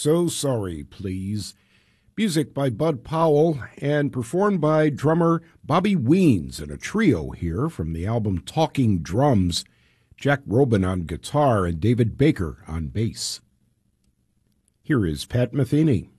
So Sorry, Please. Music by Bud Powell and performed by drummer Bobby Weens in a trio here from the album Talking Drums. Jack Robin on guitar and David Baker on bass. Here is Pat Metheny.